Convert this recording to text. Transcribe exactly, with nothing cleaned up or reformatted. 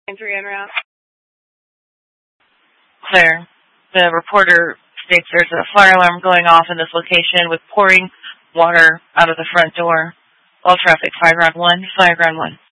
Three en route. Claire, the reporter states there's a fire alarm going off in this location with pouring water out of the front door. All traffic, fire ground one, fire ground one.